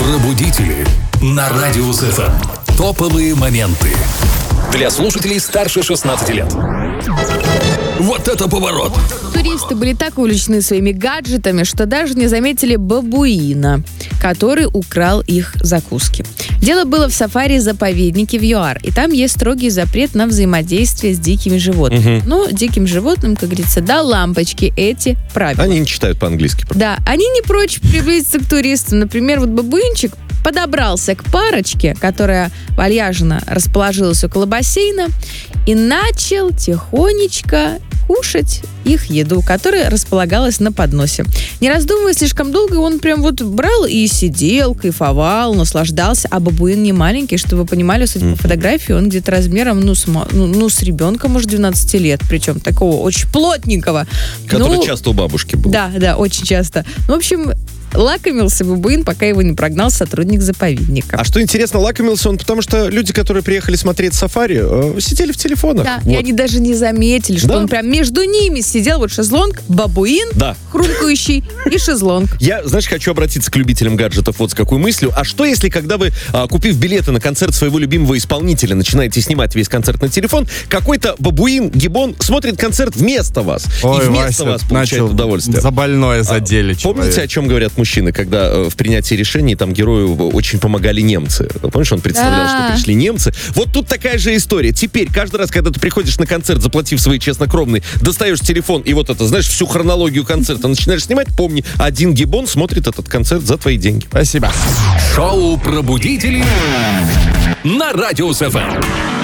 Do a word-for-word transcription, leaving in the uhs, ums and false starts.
Пробудители на Радиус эф эм. Топовые моменты для слушателей старше шестнадцати лет. Вот это поворот! Туристы были так увлечены своими гаджетами, что даже не заметили бабуина, который украл их закуски. Дело было в сафари-заповеднике в ЮАР, и там есть строгий запрет на взаимодействие с дикими животными. Угу. Но диким животным, как говорится, до лампочки эти правила. Они не читают по-английски. Да, они не прочь приблизиться к туристам. Например, вот бабуинчик подобрался к парочке, которая вальяжно расположилась около бассейна, и начал тихонечко кушать их еду, которая располагалась на подносе. Не раздумывая слишком долго, он прям вот брал и сидел, кайфовал, наслаждался. А бабуин не маленький, чтобы вы понимали, судя по фотографии, он где-то размером, ну, с, ну, ну, с ребенка, может, двенадцати лет, причем такого очень плотненького. Который ну, часто у бабушки был. Да, да, очень часто. Ну, в общем, лакомился бабуин, пока его не прогнал сотрудник заповедника. А что интересно, лакомился он, потому что люди, которые приехали смотреть сафари, э, сидели в телефонах. Да, вот. И они даже не заметили, что да? он прям между ними сидел. Вот шезлонг, бабуин, да. хрумкающий и шезлонг. Я, знаешь, хочу обратиться к любителям гаджетов вот с какой мыслью. А что если, когда вы, а, купив билеты на концерт своего любимого исполнителя, начинаете снимать весь концерт на телефон, какой-то бабуин, гибон смотрит концерт вместо вас. Ой, и вместо Вася вас получает удовольствие. За больное задели. А, помните, о чем говорят мужчины, когда э, в принятии решений там герою очень помогали немцы? Помнишь, он представлял, Да. что пришли немцы? Вот тут такая же история. Теперь, каждый раз, когда ты приходишь на концерт, заплатив свои честнокровные, достаешь телефон и вот это, знаешь, всю хронологию концерта начинаешь снимать, помни, один гибон смотрит этот концерт за твои деньги. Спасибо. Шоу «Пробудители» на Радиус эф эм.